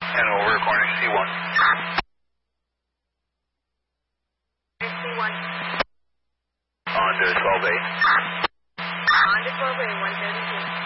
And over, corner C1. C1. On to 12A. On to 12A, 132.